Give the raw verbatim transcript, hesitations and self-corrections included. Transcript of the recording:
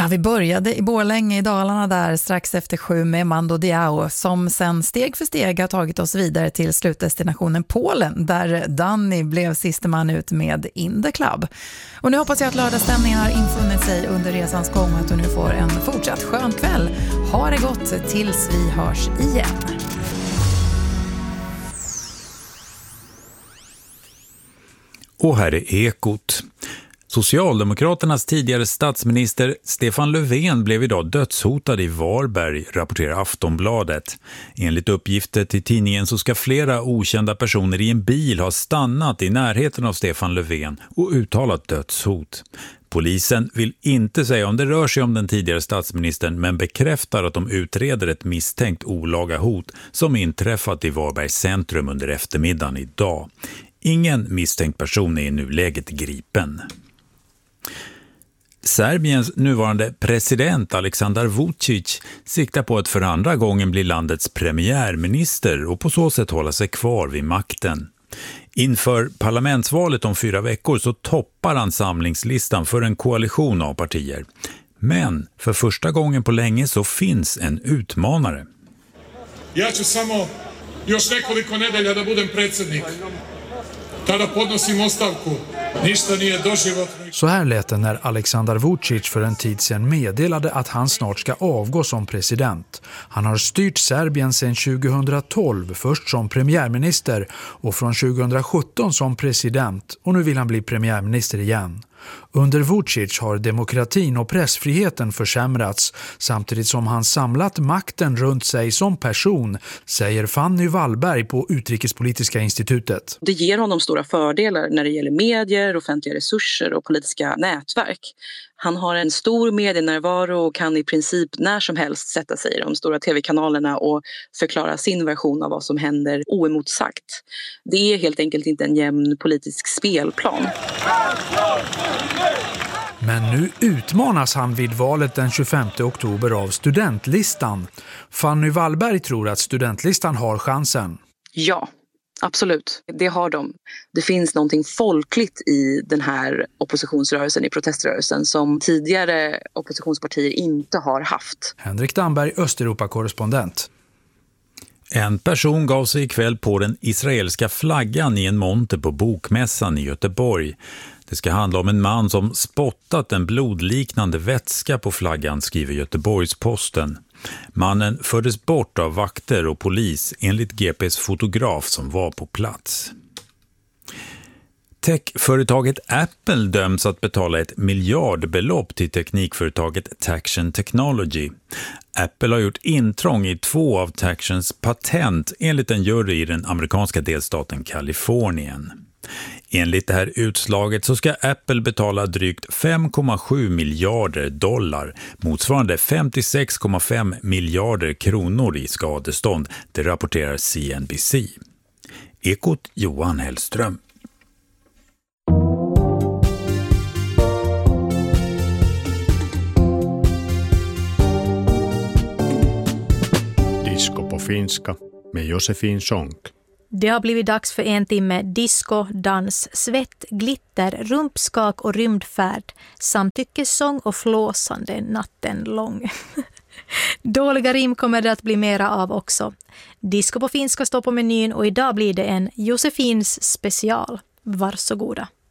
Ja, vi började i Borlänge i Dalarna där strax efter sju med Mando Diao som sen steg för steg har tagit oss vidare till slutdestinationen Polen där Danny blev sista man ut med In the Club. Och nu hoppas jag att lördagsstämningen har infunnit sig under resans gång och att du nu får en fortsatt skön kväll. Ha det gott tills vi hörs igen. Och här är Ekot. Socialdemokraternas tidigare statsminister Stefan Löfven blev idag dödshotad i Varberg, rapporterar Aftonbladet. Enligt uppgifter till tidningen så ska flera okända personer i en bil ha stannat i närheten av Stefan Löfven och uttalat dödshot. Polisen vill inte säga om det rör sig om den tidigare statsministern men bekräftar att de utreder ett misstänkt olaga hot som inträffat i Varbergs centrum under eftermiddagen idag. Ingen misstänkt person är i nuläget gripen. Serbiens nuvarande president Aleksandar Vučić siktar på att för andra gången bli landets premiärminister och på så sätt hålla sig kvar vid makten. Inför parlamentsvalet om fyra veckor så toppar han samlingslistan för en koalition av partier. Men för första gången på länge så finns en utmanare. Ja ću samo još nekoliko nedelja da budem predsjednik. Tada podnosim ostavku. Ništa nije doživotno. Så här lät det när Aleksandar Vučić för en tid sedan meddelade att han snart ska avgå som president. Han har styrt Serbien sedan tjugohundratolv, först som premiärminister och från tjugohundrasjutton som president, och nu vill han bli premiärminister igen. Under Vučić har demokratin och pressfriheten försämrats samtidigt som han samlat makten runt sig som person, säger Fanny Wallberg på Utrikespolitiska institutet. Det ger honom stora fördelar när det gäller medier, offentliga resurser och politiska nätverk. Han har en stor medienärvaro och kan i princip när som helst sätta sig i de stora tv-kanalerna och förklara sin version av vad som händer oemotsagt. Det är helt enkelt inte en jämn politisk spelplan. Men nu utmanas han vid valet den tjugofemte oktober av studentlistan. Fanny Wallberg tror att studentlistan har chansen. Ja, absolut. Det har de. Det finns någonting folkligt i den här oppositionsrörelsen, i proteströrelsen, som tidigare oppositionspartier inte har haft. Henrik Damberg, Östeuropa-korrespondent. En person gav sig ikväll på den israeliska flaggan i en monter på Bokmässan i Göteborg. Det ska handla om en man som spottat en blodliknande vätska på flaggan, skriver Göteborgs-Posten. Mannen fördes bort av vakter och polis enligt G P:s fotograf som var på plats. Techföretaget Apple döms att betala ett miljardbelopp till teknikföretaget Taction Technology. Apple har gjort intrång i två av Tactions patent enligt en jury i den amerikanska delstaten Kalifornien. Enligt det här utslaget så ska Apple betala drygt fem komma sju miljarder dollar, motsvarande femtiosex komma fem miljarder kronor i skadestånd, det rapporterar C N B C. Ekot Johan Hellström. Disco på finska med Josefin Sonck. Det har blivit dags för en timme disco, dans, svett, glitter, rumpskak och rymdfärd, samtyckessång och flåsande natten lång. Dåliga rim kommer det att bli mera av också. Disco på finska står på menyn och idag blir det en Josefins special. Varsågoda.